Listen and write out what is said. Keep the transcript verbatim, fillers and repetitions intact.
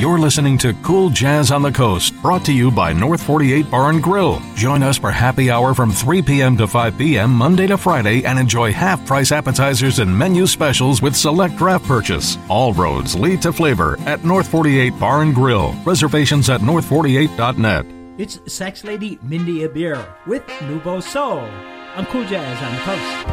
You're listening to Cool Jazz on the Coast, brought to you by North forty-eight Bar and Grill. Join us for happy hour from three p.m. to five p.m. Monday to Friday and enjoy half-price appetizers and menu specials with select draft purchase. All roads lead to flavor at North forty-eight Bar and Grill. Reservations at north forty-eight dot net. It's Sex Lady Mindy Abir with Nouveau Soul on Cool Jazz on the Coast.